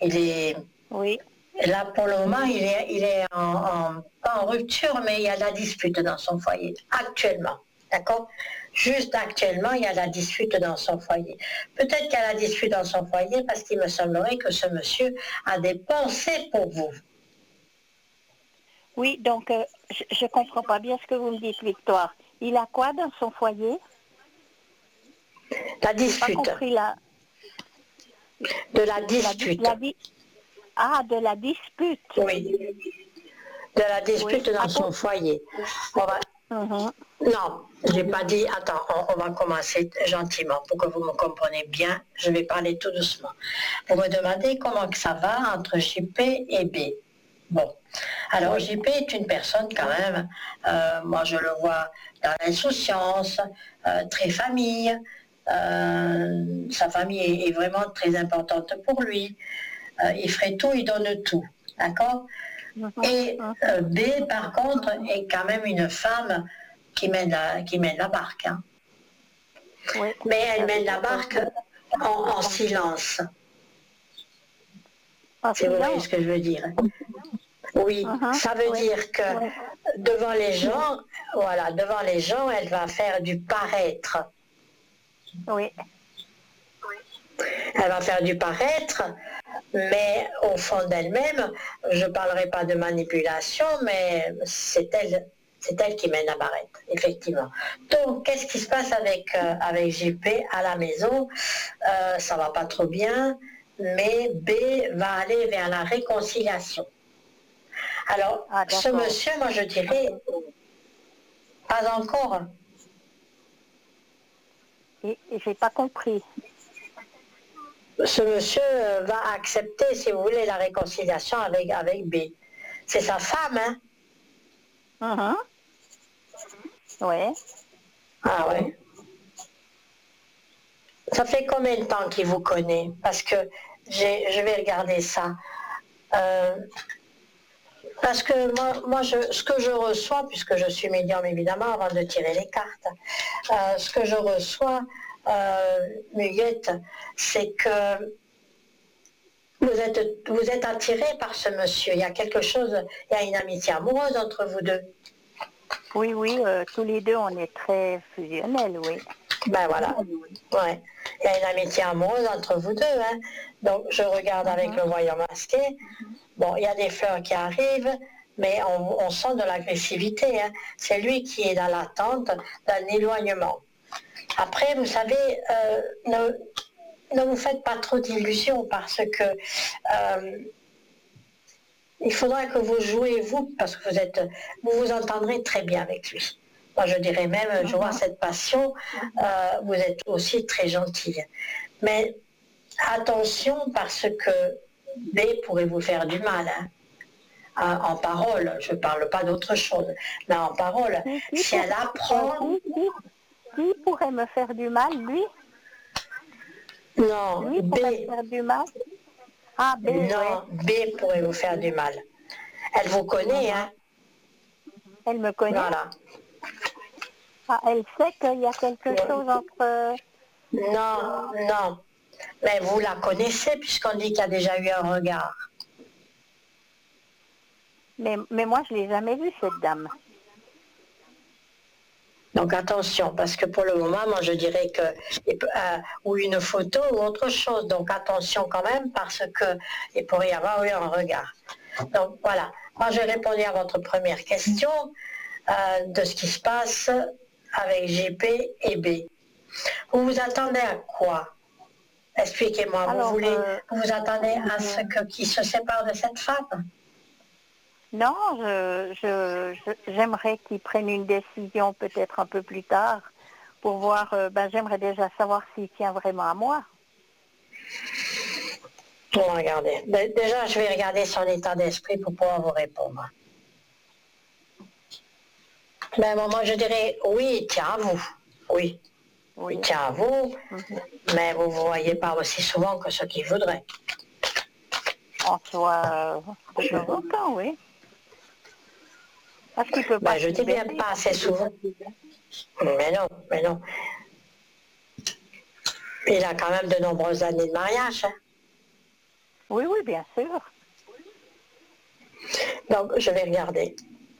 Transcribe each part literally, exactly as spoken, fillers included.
Il est Oui. là pour le moment, il est, il est en, en- pas en rupture, mais il y a de la dispute dans son foyer, actuellement. D'accord? Juste actuellement, il y a de la dispute dans son foyer. Peut-être qu'il y a la dispute dans son foyer parce qu'il me semblerait que ce monsieur a des pensées pour vous. Oui, donc euh, je ne comprends pas bien ce que vous me dites, Victoire. Il a quoi dans son foyer? La J'ai pas dispute. compris la, De la la, dispute. la di- Ah, de la dispute. Oui. De la Oui. dispute dans À son cause- foyer. On va... Mhm. Non, je n'ai pas dit, attends, on, on va commencer gentiment pour que vous me compreniez bien. Je vais parler tout doucement. Vous me demandez comment que ça va entre J P et B. Bon, alors Oui. J P est une personne quand même, euh, moi je le vois dans l'insouciance, euh, très famille, euh, sa famille est, est vraiment très importante pour lui. Euh, il ferait tout, il donne tout, d'accord? Mhm. Et Mhm. euh, B, par contre, est quand même une femme qui mène la, qui mène la barque. Hein. Oui. Mais elle Euh, mène la barque en, en silence, En si vous voyez silence. ce que je veux dire. Oui, Mhm. ça veut Oui. dire que Oui. devant les gens, voilà, devant les gens, elle va faire du paraître. Oui. Elle va faire du paraître, mais au fond d'elle-même, je ne parlerai pas de manipulation, mais c'est elle, c'est elle qui mène la barrette, effectivement. Donc, qu'est-ce qui se passe avec, euh, avec J P à la maison? euh, Ça va pas trop bien, mais B va aller vers la réconciliation. Alors, Ah, ce d'accord. monsieur, moi je dirais, pas encore. Et, et j'ai pas compris. Ce monsieur euh, va accepter, si vous voulez, la réconciliation avec, avec B. C'est sa femme, hein? Mhm. Oui. Ah ouais. Ça fait combien de temps qu'il vous connaît? Parce que j'ai- je vais regarder ça. Euh, parce que moi, moi je, ce que je reçois, puisque je suis médium évidemment avant de tirer les cartes, euh, ce que je reçois, euh, Muguette, c'est que vous êtes, vous êtes attiré par ce monsieur. Il y a quelque chose, il y a une amitié amoureuse entre vous deux. Oui, oui, euh, tous les deux, on est très fusionnels, oui. Ben voilà. Ouais. Il y a une amitié amoureuse entre vous deux. Hein. Donc je regarde avec Mhm. le voyant masqué. Bon, il y a des fleurs qui arrivent, mais on, on sent de l'agressivité. Hein. C'est lui qui est dans l'attente d'un éloignement. Après, vous savez, euh, ne, ne vous faites pas trop d'illusions parce que euh, il faudra que vous jouez vous, parce que vous êtes, vous vous entendrez très bien avec lui. Moi, je dirais même, je vois Mhm. cette passion, euh, vous êtes aussi très gentille. Mais attention, parce que B pourrait vous faire du mal. Hein. En, en parole, je ne parle pas d'autre chose, mais en parole, Qui, qui, si pour, elle euh, apprend, qui, qui, qui pourrait me faire du mal, lui? non, Lui B, pourrait me faire du mal? Ah, B, oui. non, B pourrait vous faire du mal. Elle vous connaît, Mhm. hein, Elle me connaît? voilà. Ah, elle sait qu'il y a quelque chose entre... Non, non, mais vous la connaissez puisqu'on dit qu'il y a déjà eu un regard. Mais, mais moi, je ne l'ai jamais vue, cette dame. Donc attention, parce que pour le moment, moi je dirais que, euh, ou une photo ou autre chose, donc attention quand même, parce que il pourrait y avoir eu un regard. Donc voilà, moi j'ai répondu à votre première question euh, de ce qui se passe avec J P et B. Vous vous attendez à quoi? Expliquez-moi, vous Alors, voulez, euh, vous vous attendez à ce que qui se sépare de cette femme? non, je, je, je- j'aimerais qu'il prenne une décision peut-être un peu plus tard pour voir, euh, ben, j'aimerais déjà savoir s'il tient vraiment à moi. On va regarder. Dé- Déjà, je vais regarder son état d'esprit pour pouvoir vous répondre. Mais bon, moi, je dirais, oui, il tient à vous. Oui, il Oui. tient à vous, Mhm. mais vous ne vous voyez pas aussi souvent que ce qu'il voudrait. On se voit euh, de temps en temps, oui. Parce qu'il peut pas Ben, je se dis bien libérer. pas assez souvent. Mais non, mais non. Il a quand même de nombreuses années de mariage. Hein. Oui, oui, Oui, bien sûr. Donc, je vais regarder.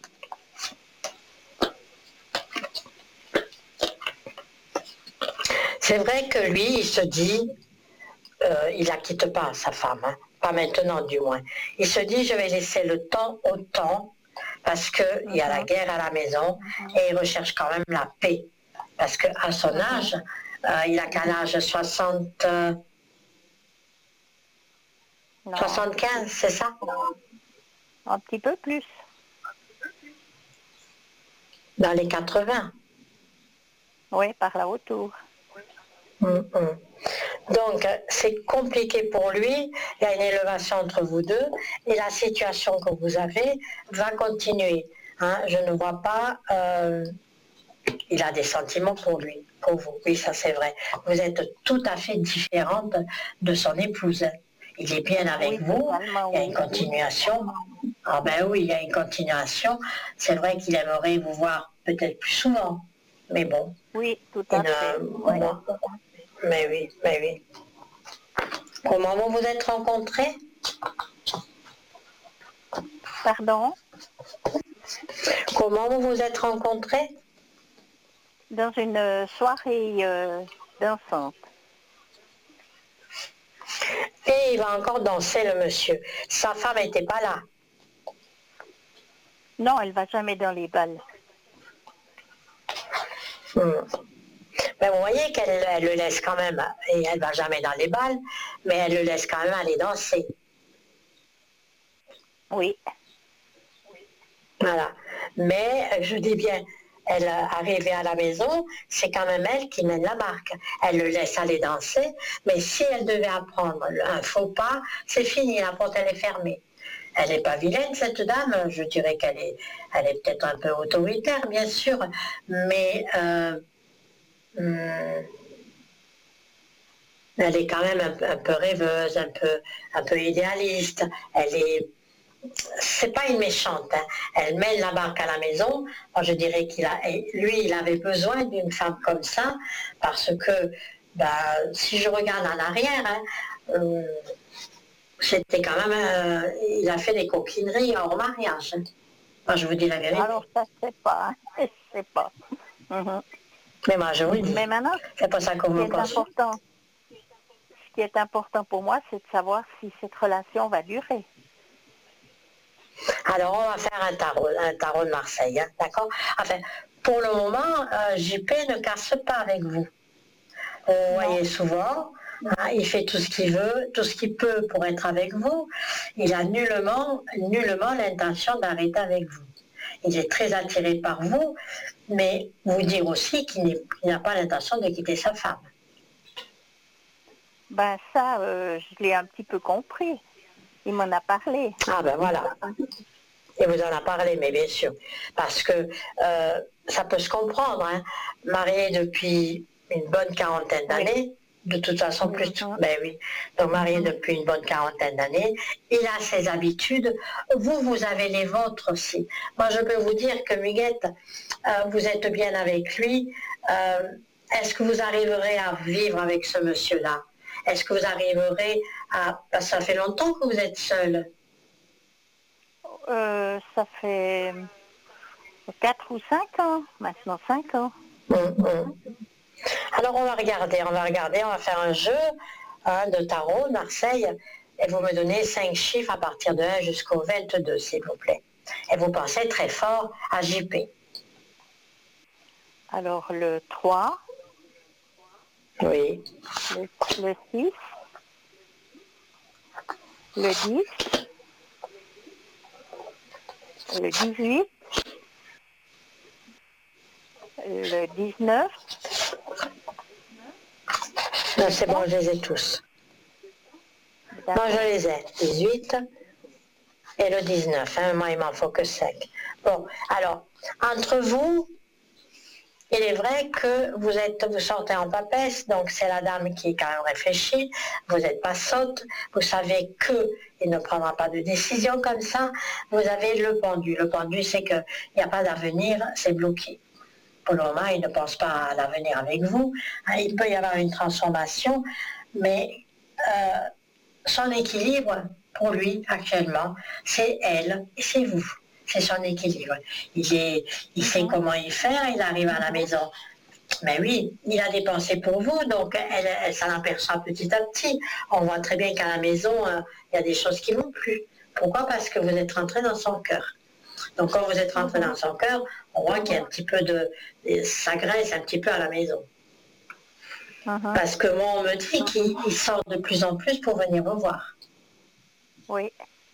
C'est vrai que lui, il se dit, euh, il la quitte pas, sa femme, hein, pas maintenant du moins. Il se dit, je vais laisser le temps au temps, parce qu'il uh-huh. y a la guerre à la maison, uh-huh. et il recherche quand même la paix. Parce qu'à son uh-huh. âge, euh, il a quel âge soixante, euh, soixante-quinze, c'est ça? Un petit peu plus. Dans les quatre-vingts. Oui, par là autour. Mm-hmm. Donc, c'est compliqué pour lui, il y a une élévation entre vous deux, et la situation que vous avez va continuer. Hein, je ne vois pas, euh, il a des sentiments pour lui, pour vous, oui, ça c'est vrai. Vous êtes tout à fait différente de son épouse. Il est bien avec oui, vous, il y a une continuation. Ah ben oui, il y a une continuation. C'est vrai qu'il aimerait vous voir peut-être plus souvent, mais bon. Oui, tout à fait. Ouais. Moi, mais oui, mais oui. Comment vous vous êtes rencontrés? Pardon? Comment vous vous êtes rencontrés? Dans une soirée euh, dansante. Et il va encore danser, le monsieur. Sa femme n'était pas là. Non, elle va jamais dans les balles. Hmm. Ben, vous voyez qu'elle elle le laisse quand même, et elle va jamais dans les balles, mais elle le laisse quand même aller danser. Oui. Voilà. Mais, je dis bien, elle arrivée à la maison, c'est quand même elle qui mène la barque. Elle le laisse aller danser, mais si elle devait apprendre un faux pas, c'est fini, la porte elle est fermée. Elle n'est pas vilaine, cette dame, je dirais qu'elle est, elle est peut-être un peu autoritaire, bien sûr, mais euh, hum, elle est quand même un, un peu rêveuse, un peu, un peu idéaliste. Elle est, c'est pas une méchante, hein. Elle mène la barque à la maison. Moi, je dirais qu'il a, lui, il avait besoin d'une femme comme ça, parce que, ben, si je regarde en arrière, hein, euh, c'était quand même, euh, il a fait des coquineries hors mariage. Hein. Moi, je vous dis la vérité. Alors, ça, je sais pas, hein. Je sais pas. Mm-hmm. Mais moi, je vous le dis. Mais maintenant, c'est pas ça qu'on ce me qui est important, ce qui est important pour moi, c'est de savoir si cette relation va durer. Alors, on va faire un tarot, un tarot de Marseille, hein, d'accord? Enfin, pour le moment, euh, J P ne casse pas avec vous. Vous non. voyez souvent, hein, il fait tout ce qu'il veut, tout ce qu'il peut pour être avec vous. Il a nullement, nullement l'intention d'arrêter avec vous. Il est très attiré par vous, mais vous dire aussi qu'il n'a pas l'intention de quitter sa femme. Ben ça, euh, je l'ai un petit peu compris. Il m'en a parlé. Ah ben voilà. Il vous en a parlé, mais bien sûr. Parce que euh, ça peut se comprendre, hein. Marié depuis une bonne quarantaine d'années, oui. De toute façon, plus... Mm-hmm. Ben oui. Donc marié mm-hmm. depuis une bonne quarantaine d'années, il a ses habitudes. Vous, vous avez les vôtres aussi. Moi, je peux vous dire que Muguette, euh, vous êtes bien avec lui. Euh, est-ce que vous arriverez à vivre avec ce monsieur-là? Est-ce que vous arriverez à... Parce que ça fait longtemps que vous êtes seul. Euh, ça fait quatre ou cinq ans, maintenant cinq ans. Mm-hmm. Alors on va regarder, on va regarder, on va faire un jeu hein, de tarot, Marseille, et vous me donnez cinq chiffres à partir de un jusqu'au vingt-deux, s'il vous plaît. Et vous pensez très fort à J P. Alors le trois. Oui. Le, le six. Le dix. Le dix-huit, le dix-neuf. Non, c'est bon, je les ai tous. Non, je les ai. dix-huit et le dix-neuf. Hein, moi, il m'en faut que cinq. Bon, alors, entre vous, il est vrai que vous êtes, vous sortez en papesse, donc c'est la dame qui est quand même réfléchie, vous n'êtes pas sotte, vous savez qu'il ne prendra pas de décision comme ça, vous avez le pendu. Le pendu, c'est qu'il n'y a pas d'avenir, c'est bloqué. Pour le moment, il ne pense pas à l'avenir avec vous, il peut y avoir une transformation, mais euh, son équilibre, pour lui, actuellement, c'est elle et c'est vous. C'est son équilibre. Il, est, il sait comment y faire, il arrive à la maison. Mais oui, il a des pensées pour vous, donc elle, elle s'en aperçoit petit à petit. On voit très bien qu'à la maison, euh, il y a des choses qui ne vont plus. Pourquoi? Parce que vous êtes rentré dans son cœur. Donc quand vous êtes rentré dans son cœur, on voit qu'il y a un petit peu de... ça graisse un petit peu à la maison. Uh-huh. Parce que moi, on me dit qu'il sort de plus en plus pour venir me voir. Oui.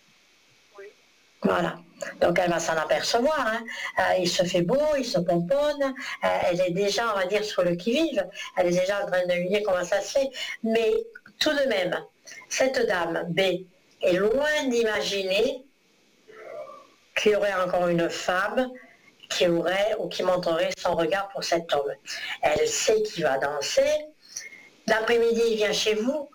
Voilà. Donc elle va s'en apercevoir. Hein. Euh, il se fait beau, il se pomponne. Euh, elle est déjà, on va dire, sur le qui-vive. Elle est déjà en train de deviner comment ça se fait. Mais tout de même, cette dame B est loin d'imaginer qu'il y aurait encore une femme qui aurait ou qui montrerait son regard pour cet homme. Elle sait qu'il va danser. L'après-midi, il vient chez vous.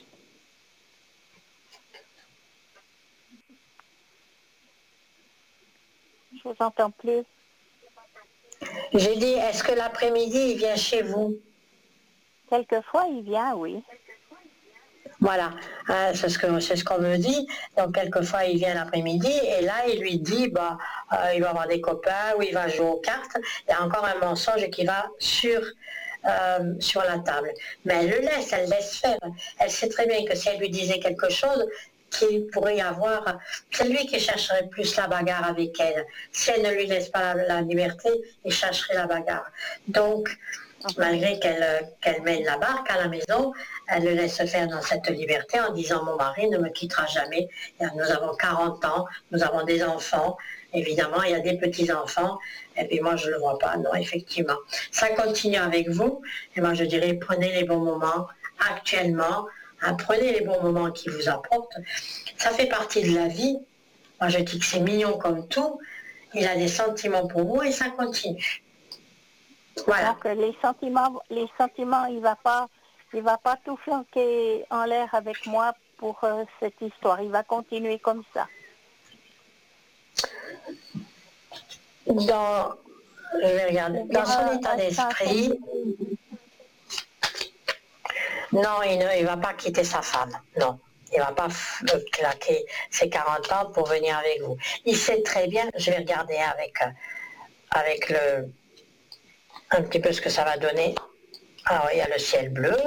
Je vous entends plus. J'ai dit, est-ce que l'après-midi, il vient chez vous? Quelquefois, il vient, oui. Voilà, hein, c'est ce que c'est ce qu'on me dit. Donc, quelquefois, il vient l'après-midi et là, il lui dit, bah, euh, il va avoir des copains ou il va jouer aux cartes. Il y a encore un mensonge qui va sur, euh, sur la table. Mais elle le laisse, elle laisse faire. Elle sait très bien que si elle lui disait quelque chose, qu'il pourrait y avoir, c'est lui qui chercherait plus la bagarre avec elle. Si elle ne lui laisse pas la, la liberté, il chercherait la bagarre. Donc, malgré qu'elle qu'elle mène la barque à la maison, elle le laisse faire dans cette liberté en disant « Mon mari ne me quittera jamais, nous avons quarante ans, nous avons des enfants, évidemment, il y a des petits-enfants, et puis moi je ne le vois pas, non, effectivement. » Ça continue avec vous, et moi je dirais prenez les bons moments actuellement, hein, prenez les bons moments qui vous apportent. Ça fait partie de la vie. Moi je dis que c'est mignon comme tout, il a des sentiments pour vous et ça continue. Voilà. Donc les sentiments, les sentiments, il va pas, il va pas tout flanquer en l'air avec moi pour euh, cette histoire. Il va continuer comme ça. Dans, je vais regarder, dans son état d'esprit, non, il ne il va pas quitter sa femme, non. Il ne va pas claquer ses quarante ans pour venir avec vous. Il sait très bien, je vais regarder avec, avec le, un petit peu ce que ça va donner. Alors, il y a le ciel bleu.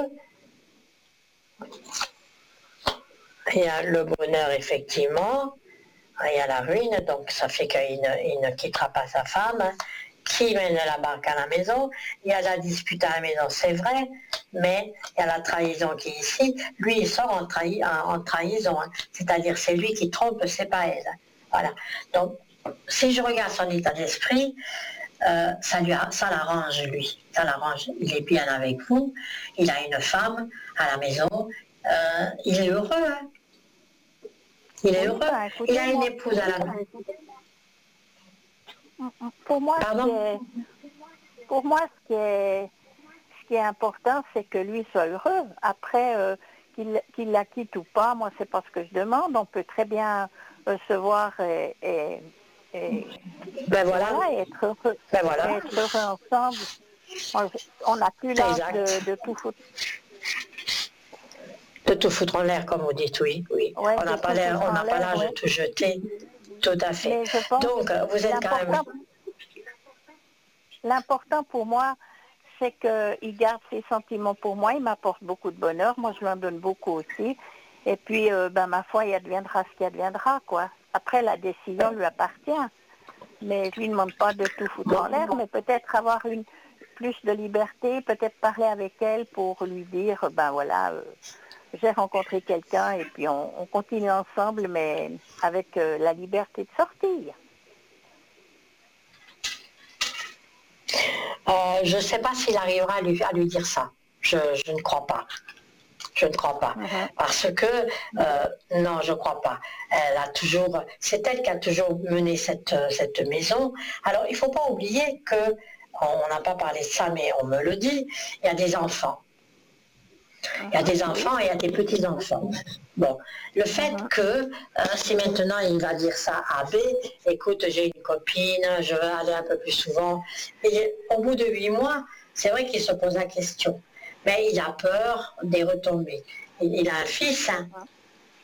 Il y a le bonheur, effectivement. Il y a la ruine, donc ça fait qu'il ne, il ne quittera pas sa femme. Qui mène la barque à la maison? Il y a la dispute à la maison, c'est vrai, mais il y a la trahison qui est ici. Lui, il sort en, trahi, en, en trahison, hein. C'est-à-dire c'est lui qui trompe, c'est pas elle. Voilà. Donc, si je regarde son état d'esprit, euh, ça, lui a, ça l'arrange, lui. Ça l'arrange. Il est bien avec vous. Il a une femme à la maison. Euh, il est heureux. Hein. Il est oui, heureux. Bah, il a une épouse à la maison. Pour moi, ce qui est, pour moi, ce qui est, ce qui est important, c'est que lui soit heureux. Après, euh, qu'il, qu'il la quitte ou pas, moi, c'est pas ce que je demande. On peut très bien euh, se voir et, et, et, ben voilà. voilà, et être heureux, ben voilà. être heureux ensemble. On n'a plus l'âge de, de tout foutre. De tout foutre en l'air, comme vous dites, oui. oui. Ouais, on n'a pas l'air, on n'a pas l'âge ouais. de tout jeter. Tout à fait. Donc, vous êtes quand même... L'important pour moi, c'est qu'il garde ses sentiments pour moi. Il m'apporte beaucoup de bonheur. Moi, je lui en donne beaucoup aussi. Et puis, euh, ben, ma foi, il adviendra ce qui adviendra, quoi. Après, la décision lui appartient. Mais je lui demande pas de tout foutre en l'air, mais peut-être avoir une plus de liberté, peut-être parler avec elle pour lui dire, ben voilà... Euh, j'ai rencontré quelqu'un et puis on, on continue ensemble, mais avec euh, la liberté de sortir. Euh, je ne sais pas s'il arrivera à lui, à lui dire ça. Je, je ne crois pas. Je ne crois pas. Uh-huh. Parce que, euh, non, je ne crois pas. Elle a toujours, c'est elle qui a toujours mené cette, cette maison. Alors, il ne faut pas oublier que, on n'a pas parlé de ça, mais on me le dit, il y a des enfants. Il y a des enfants et il y a des petits-enfants. Bon, le fait que, euh, si maintenant il va dire ça à B, écoute, j'ai une copine, je veux aller un peu plus souvent, et au bout de huit mois, c'est vrai qu'il se pose la question. Mais il a peur des retombées. Il, il a un fils, hein.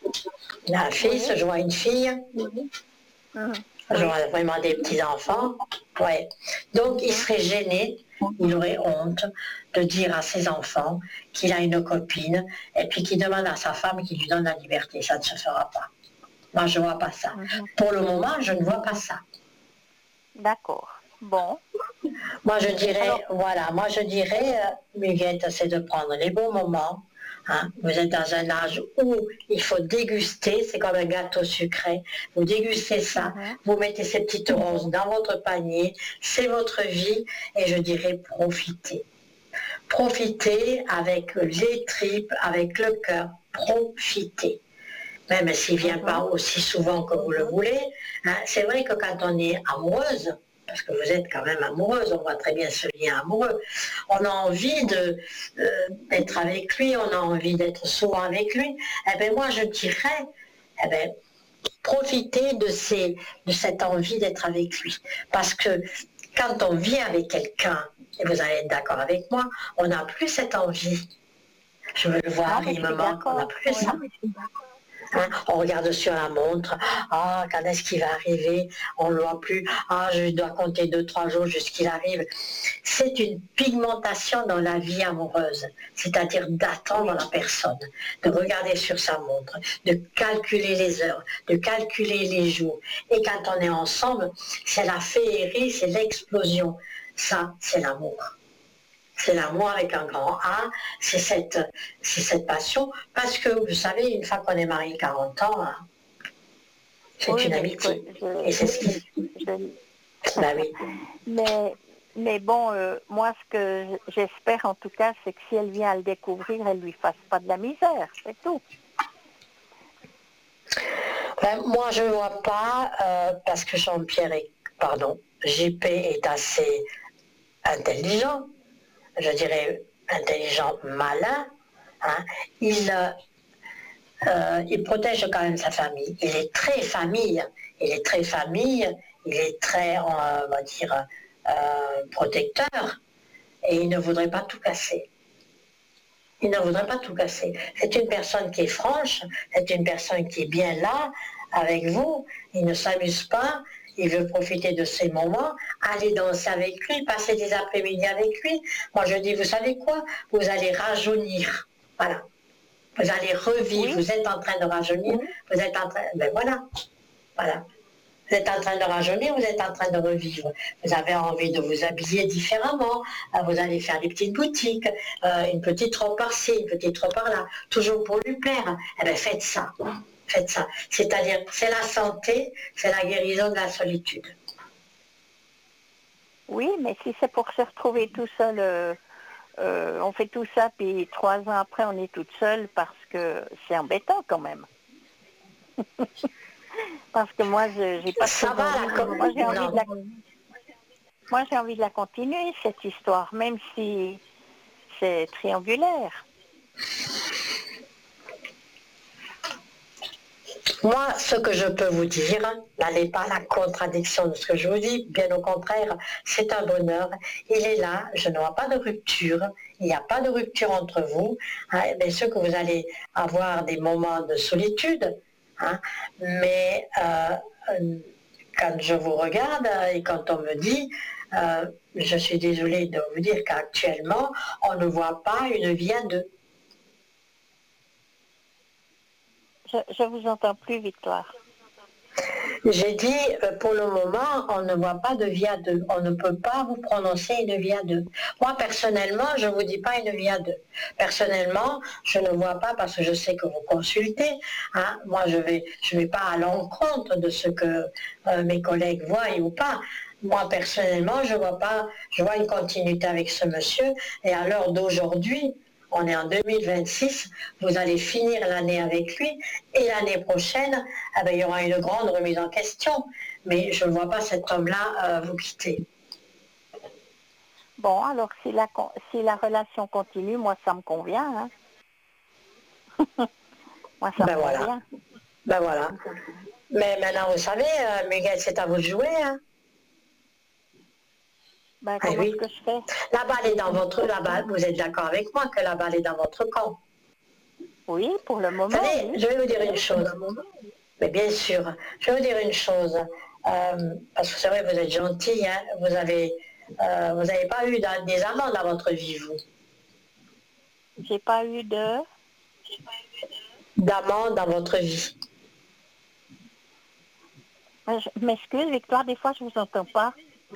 Un fils, Oui. je vois une fille, Mhm. je Oui. vois vraiment des petits-enfants. Ouais. Donc il Mhm. serait gêné, il aurait honte de dire à ses enfants qu'il a une copine et puis qu'il demande à sa femme qu'il lui donne la liberté. Ça ne se fera pas. Moi, je ne vois pas ça. Mhm. Pour le moment, je ne vois pas ça. D'accord. Bon. Moi, je dirais, Alors, voilà, moi, je dirais, euh, Muguette, c'est de prendre les bons moments. Hein. Vous êtes dans un âge où il faut déguster, c'est comme un gâteau sucré. Vous dégustez ça, mhm. vous mettez ces petites roses dans votre panier, c'est votre vie, et je dirais profitez. Profitez avec les tripes, avec le cœur, profitez. Même s'il ne vient pas Mhm. aussi souvent que vous le voulez, hein, c'est vrai que quand on est amoureuse, parce que vous êtes quand même amoureuse, on voit très bien ce lien amoureux, on a envie de, euh, d'être avec lui, on a envie d'être souvent avec lui, eh bien moi je dirais, eh bien, profitez de, ces, de cette envie d'être avec lui. Parce que quand on vit avec quelqu'un, et vous allez être d'accord avec moi, on n'a plus cette envie. Je veux le Non, voir, mais il je me suis manque, on n'a d'accord. plus Oui. ça. Hein, on regarde sur la montre, ah, quand est-ce qu'il va arriver? On ne le voit plus, ah, je dois compter deux, trois jours jusqu'il arrive. C'est une pigmentation dans la vie amoureuse, c'est-à-dire d'attendre Oui. la personne, de regarder sur sa montre, de calculer les heures, de calculer les jours. Et quand on est ensemble, c'est la féerie, c'est l'explosion. Ça, c'est l'amour. C'est l'amour avec un grand A, c'est cette, c'est cette passion, parce que vous savez, une fois qu'on est marié quarante ans, hein, c'est Oui, une mais je, amitié. Et je, c'est ce qui... je- Ben oui. mais, mais bon, euh, moi, ce que j'espère en tout cas, c'est que si elle vient à le découvrir, elle lui fasse pas de la misère, c'est tout. Ben, moi, je ne vois pas, euh, parce que Jean-Pierre est, pardon, J P est assez intelligent, je dirais intelligent malin, hein. il, euh, euh, il protège quand même sa famille. Il est très famille, il est très famille, il est très, euh, on va dire, euh, protecteur, et il ne voudrait pas tout casser. Il ne voudrait pas tout casser. C'est une personne qui est franche, c'est une personne qui est bien là, avec vous, il ne s'amuse pas, il veut profiter de ces moments, aller danser avec lui, passer des après-midi avec lui. Moi je dis, vous savez quoi? Vous allez rajeunir. Voilà. Vous allez revivre, Oui, vous êtes en train de rajeunir, vous êtes en train... Ben voilà, voilà. Vous êtes en train de rajeunir, vous êtes en train de revivre. Vous avez envie de vous habiller différemment, euh, vous allez faire des petites boutiques, euh, une petite robe par-ci, une petite robe par-là, toujours pour lui plaire. Eh bien faites ça, faites ça. C'est-à-dire, c'est la santé, c'est la guérison de la solitude. oui, mais si c'est pour se retrouver tout seul, euh, euh, on fait tout ça, puis trois ans après, on est toute seule parce que c'est embêtant quand même. Parce que moi, je j'ai pas Ça trop va envie. la... co- Moi, j'ai envie de Non. la, moi, j'ai envie de la continuer cette histoire, même si c'est triangulaire. Moi, ce que je peux vous dire, n'allez pas à la contradiction de ce que je vous dis, bien au contraire, c'est un bonheur. Il est là, je ne vois pas de rupture, il n'y a pas de rupture entre vous. Hein, bien sûr que vous allez avoir des moments de solitude, hein, mais euh, quand je vous regarde et quand on me dit, euh, je suis désolée de vous dire qu'actuellement, on ne voit pas une vie à deux. Je, je vous entends plus, Victoire. J'ai dit, euh, pour le moment, on ne voit pas de vie à deux. On ne peut pas vous prononcer une vie à deux. Moi, personnellement, je ne vous dis pas une vie à deux. Personnellement, je ne vois pas, parce que je sais que vous consultez, hein, moi, je ne vais, je vais pas à l'encontre de ce que euh, mes collègues voient ou pas. Moi, personnellement, je vois pas, je vois une continuité avec ce monsieur, et à l'heure d'aujourd'hui, on est en deux mille vingt-six, vous allez finir l'année avec lui, et l'année prochaine, eh ben, il y aura une grande remise en question. Mais je ne vois pas cet homme-là euh, vous quitter. Bon, alors si la, si la relation continue, moi, ça me convient. Hein. Moi, ça me Ben voilà, convient. ben voilà. Mais maintenant, vous savez, euh, Miguel, c'est à vous de jouer. Hein. Ben, Ah comment est-ce oui, que je fais? la balle est dans votre... La balle, vous êtes d'accord avec moi que la balle est dans votre camp? Oui, pour le moment. Vous savez, Oui. je vais vous dire une chose. Mais bien sûr, je vais vous dire une chose. Euh, parce que c'est vrai, vous êtes gentil, hein, vous avez, euh, vous n'avez pas eu d'a- des amants dans votre vie, vous. J'ai pas eu de... D'amants dans votre vie. Je m'excuse, Victoire, des fois je vous entends pas.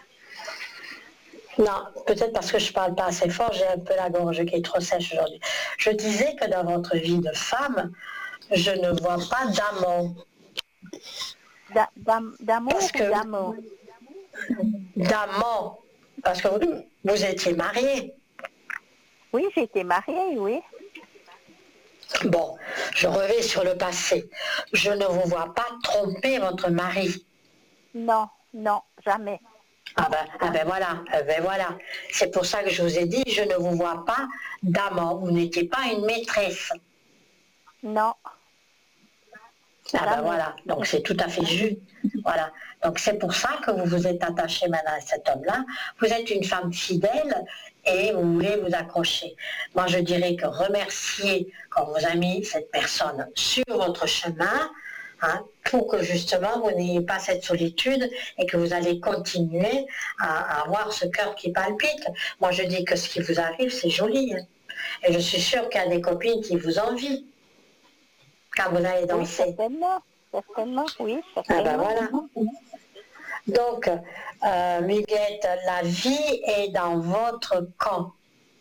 Non, peut-être parce que je parle pas assez fort, j'ai un peu la gorge qui est trop sèche aujourd'hui. Je disais que dans votre vie de femme, je ne vois pas d'amant. D'a- d'am- D'amour Parce ou que d'amour? d'amant, parce que vous, vous étiez mariée. Oui, j'ai été mariée, oui. Bon, je reviens sur le passé. Je ne vous vois pas tromper votre mari. Non, non, jamais. Ah ben, ah ben voilà, ah ben voilà. C'est pour ça que je vous ai dit, je ne vous vois pas d'amant. Vous n'étiez pas une maîtresse. Non, Ah ben jamais. voilà, donc c'est tout à fait juste. Voilà. Donc c'est pour ça que vous vous êtes attaché maintenant à cet homme-là. Vous êtes une femme fidèle et vous voulez vous accrocher. Moi je dirais que remercier quand vous avez mis cette personne sur votre chemin, hein, pour que justement vous n'ayez pas cette solitude et que vous allez continuer à, à avoir ce cœur qui palpite. Moi je dis que ce qui vous arrive c'est joli. Hein. Et je suis sûre qu'il y a des copines qui vous envient quand vous allez Oui, danser. certainement. Certainement, oui, Ah ben certainement. voilà. Donc, euh, Muguette, la vie est dans votre camp.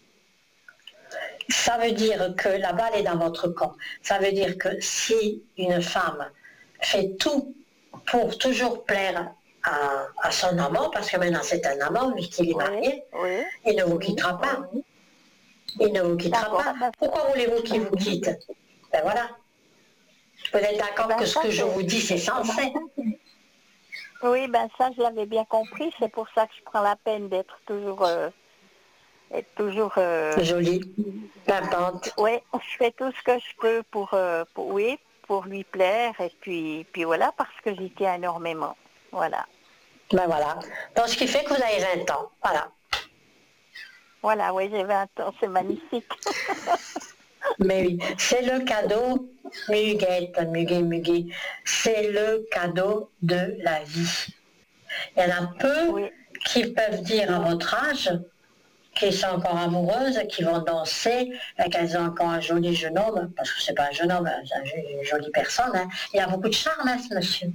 Ça veut dire que la balle est dans votre camp. Ça veut dire que si une femme fait tout pour toujours plaire à, à son amant, parce que maintenant c'est un amant, vu qu'il est Oui, marié, oui. il ne vous quittera pas. Il ne vous quittera D'accord. pas. Ben, Pourquoi voulez-vous qu'il vous quitte? Ben voilà. Vous êtes eh d'accord ben, que ce ça, que je c'est- vous dis, c'est censé. Oui, ben ça, je l'avais bien compris. C'est pour ça que je prends la peine d'être toujours, euh, être toujours. Euh, Joli, pimpante. oui, je fais tout ce que je peux pour, euh, pour, oui, pour lui plaire et puis, puis voilà, parce que j'y tiens énormément. Voilà, Ben voilà. Donc ce qui fait que vous avez vingt ans. Voilà. voilà, oui, j'ai vingt ans, c'est magnifique. Mais oui, c'est le cadeau, Muguette, Muguet, Muguet, c'est le cadeau de la vie. Il y en a peu Oui, qui peuvent dire à votre âge qu'ils sont encore amoureuses, qui vont danser, et qu'elles ont encore un joli jeune homme, parce que c'est pas un jeune homme, c'est une jolie personne. Hein. Il a beaucoup de charme, hein, ce monsieur.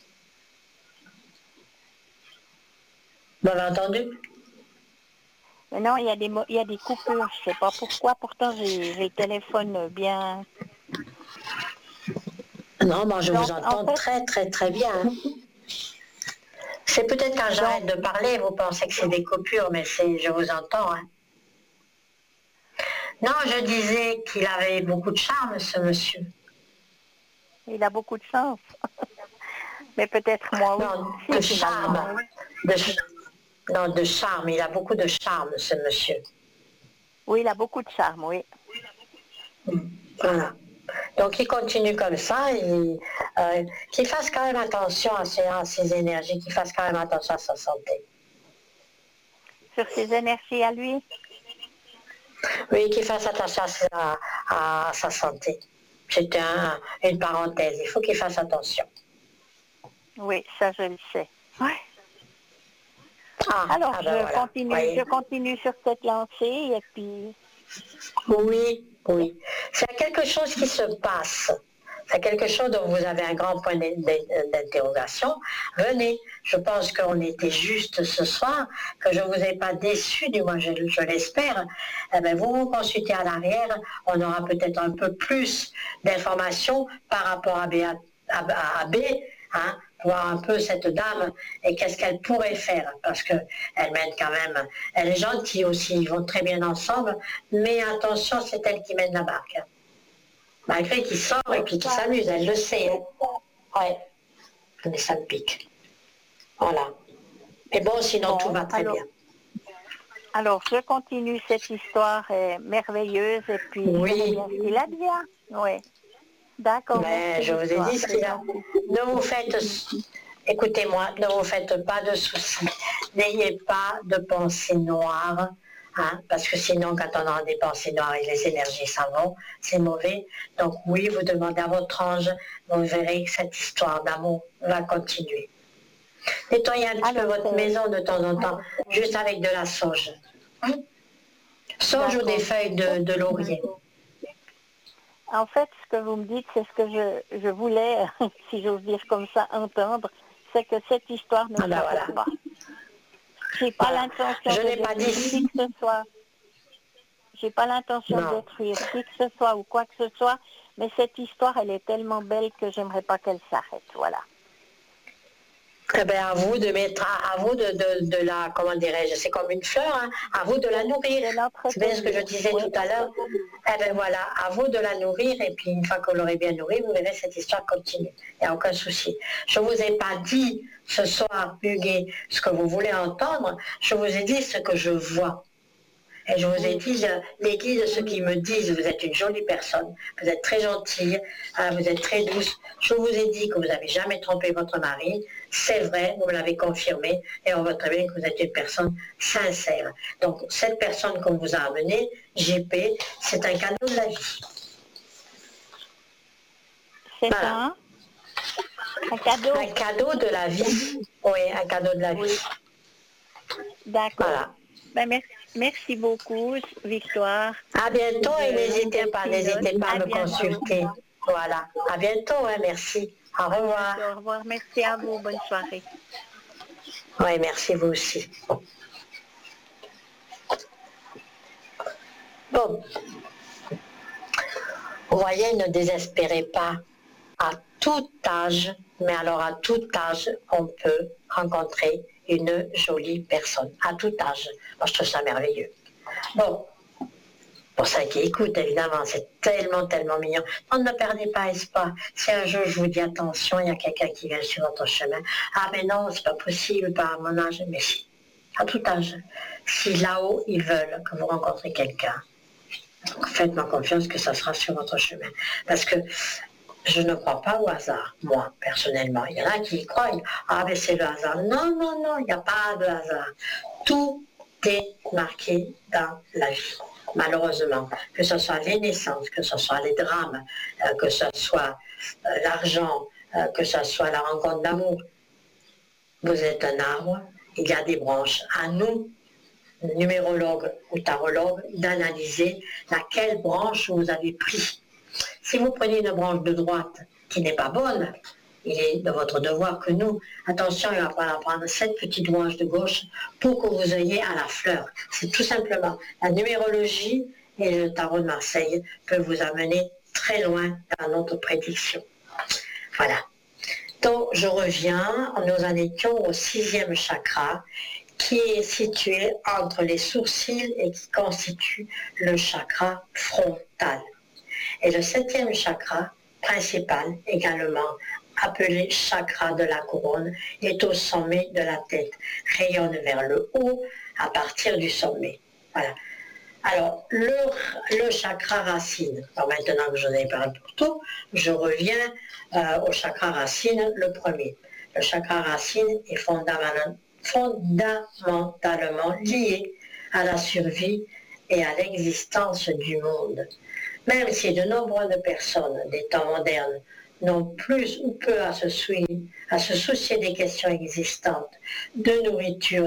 Vous m'avez entendu? mais non, il y a des, mo- il y a des coupures, je sais pas pourquoi. Pourtant, j'ai j'ai le téléphone bien. Non, moi je vous Donc, en entends fait, très très très bien. Hein. C'est peut-être quand donc, j'arrête de parler, vous pensez que c'est des coupures, mais c'est, je vous entends. Hein. Non, je disais qu'il avait beaucoup de charme, ce monsieur. il a beaucoup de chance. Mais peut-être moi Non, aussi, de finalement. charme. De, non, de charme. Il a beaucoup de charme, ce monsieur. Oui, il a beaucoup de charme, oui. Voilà. Donc, il continue comme ça. Il, euh, qu'il fasse quand même attention à ses, à ses énergies, qu'il fasse quand même attention à sa santé. Sur ses énergies à lui. Oui, qu'il fasse attention à sa, à sa santé. C'était un, une parenthèse. Il faut qu'il fasse attention. Oui, ça je le sais. Ouais. Ah, Alors, ah ben je voilà. continue, Voyez. je continue sur cette lancée et puis, Oui, oui. C'est quelque chose qui se passe. C'est quelque chose dont vous avez un grand point d'interrogation. Venez, je pense qu'on était juste ce soir, que je ne vous ai pas déçu, du moins je, je l'espère. Eh bien, vous vous consultez à l'arrière, on aura peut-être un peu plus d'informations par rapport à B, à, à, à B hein, voir un peu cette dame et qu'est-ce qu'elle pourrait faire, parce qu'elle mène quand même, elle est gentille aussi, ils vont très bien ensemble, mais attention, c'est elle qui mène la barque. Malgré qu'il sort et puis qu'il s'amuse, elle le sait. Hein. Ouais, mais ça me pique. Voilà. Mais bon, sinon bon, tout va très alors, bien. alors je continue, cette histoire est merveilleuse et puis je verrai Oui. bien ce qu'il advient. Oui. D'accord, Mais merci je vous ai Victoire, dit ce c'est qu'il a. gentil. Ne vous faites, écoutez-moi, ne vous faites pas de soucis. N'ayez pas de pensées noires hein, parce que sinon, quand on a des pensées noires et les énergies s'en vont, c'est mauvais. Donc oui, vous demandez à votre ange, vous verrez que cette histoire d'amour va continuer. Nettoyez un petit Alors, peu votre c'est- maison de temps en temps, juste avec de la sauge. Hein? Sauge ou des D'accord. feuilles de, de laurier. En fait, ce que vous me dites, c'est ce que je, je voulais, si j'ose dire comme ça, entendre, c'est que cette histoire ne Ah ben s'arrête voilà. pas. J'ai pas Voilà. l'intention Je de n'ai pas détruire qui dit. que ce soit. J'ai pas l'intention de Non. détruire qui que ce soit ou quoi que ce soit, mais cette histoire, elle est tellement belle que j'aimerais pas qu'elle s'arrête. Voilà. Eh bien, à vous de mettre, à, à vous de, de, de la, comment dirais-je, c'est comme une fleur, hein, à vous de la nourrir. De C'est bien ce que je l'entretenir. disais Oui. tout à l'heure. Eh bien voilà, à vous de la nourrir, et puis une fois que vous l'aurez bien nourrie, vous verrez cette histoire continue. Il n'y a aucun souci. Je ne vous ai pas dit ce soir, Huguet, ce que vous voulez entendre, je vous ai dit ce que je vois. Et je vous ai Oui. dit, je- les guides, ceux qui me disent, vous êtes une jolie personne, vous êtes très gentille, hein, vous êtes très douce. Je vous ai dit que vous n'avez jamais trompé votre mari. C'est vrai, vous me l'avez confirmé, et on voit très bien que vous êtes une personne sincère. Donc, cette personne qu'on vous a amenée, J P, c'est un cadeau de la vie. C'est Voilà. ça, hein? Un cadeau. Un cadeau de la vie. Oui, un cadeau de la Oui. vie. D'accord. Voilà. Ben, merci, merci beaucoup, Victoire. À bientôt et de n'hésitez nouvelles pas, pilotes. n'hésitez pas à À me bientôt. consulter. Voilà. À bientôt, hein, merci. Au revoir. Au revoir. Merci à vous. Bonne soirée. Oui, merci vous aussi. Bon. Vous voyez, ne désespérez pas. À tout âge, mais alors à tout âge, on peut rencontrer une jolie personne. À tout âge. Moi, je trouve ça merveilleux. Bon. Pour ça qui écoute, évidemment, c'est tellement, tellement mignon. Non, ne perdez pas espoir. Si un jour je vous dis attention, il y a quelqu'un qui vient sur votre chemin. Ah, mais non, c'est pas possible, pas à mon âge. Mais si, à tout âge. Si là-haut, ils veulent que vous rencontrez quelqu'un, faites-moi confiance que ça sera sur votre chemin. Parce que je ne crois pas au hasard, moi, personnellement. Il y en a qui y croient. Ah, mais c'est le hasard. Non, non, non, il n'y a pas de hasard. Tout est marqué dans la vie. Malheureusement, que ce soit les naissances, que ce soit les drames, euh, que ce soit euh, l'argent, euh, que ce soit la rencontre d'amour. Vous êtes un arbre, il y a des branches. À nous, numérologues ou tarologues, d'analyser laquelle branche vous avez pris. Si vous prenez une branche de droite qui n'est pas bonne, il est de votre devoir que nous, attention, il va falloir prendre cette petite branche de gauche pour que vous ayez à la fleur. C'est tout simplement la numérologie et le tarot de Marseille peuvent vous amener très loin dans notre prédiction. Voilà. Donc je reviens, nous en étions au sixième chakra qui est situé entre les sourcils et qui constitue le chakra frontal. Et le septième chakra principal, également appelé chakra de la couronne, est au sommet de la tête, rayonne vers le haut à partir du sommet. Voilà. Alors, le, le chakra racine, alors maintenant que je n'ai parlé pour tout, je reviens euh, au chakra racine, le premier. Le chakra racine est fondamentalement, fondamentalement lié à la survie et à l'existence du monde. Même si de nombreuses personnes des temps modernes n'ont plus ou peu à se, soucier, à se soucier des questions existantes, de nourriture,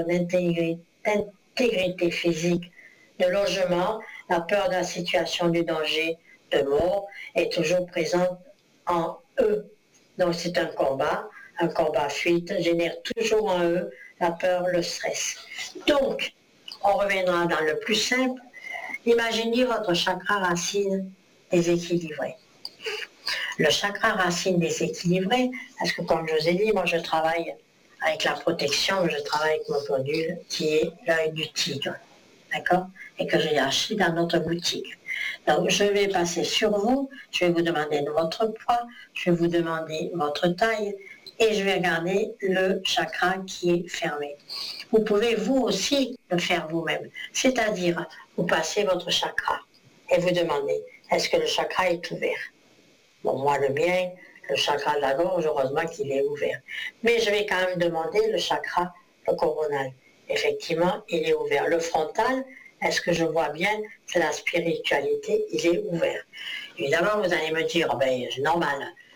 d'intégrité physique, de logement, la peur de la situation du danger, de mort, est toujours présente en eux. Donc c'est un combat, un combat fuite, génère toujours en eux la peur, le stress. Donc, on reviendra dans le plus simple. Imaginez votre chakra racine déséquilibré. Le chakra racine déséquilibré, parce que comme je vous ai dit, moi je travaille avec la protection, je travaille avec mon pendule qui est l'œil du tigre, d'accord? Et que j'ai acheté dans notre boutique. Donc je vais passer sur vous, je vais vous demander votre poids, je vais vous demander votre taille et je vais regarder le chakra qui est fermé. Vous pouvez vous aussi le faire vous-même, c'est-à-dire vous passez votre chakra et vous demandez, est-ce que le chakra est ouvert? Bon, moi le mien, le chakra de la gorge, heureusement qu'il est ouvert. Mais je vais quand même demander le chakra, le coronal. Effectivement, il est ouvert. Le frontal est-ce que je vois bien, c'est la spiritualité, il est ouvert. Évidemment, vous allez me dire, ben, c'est normal,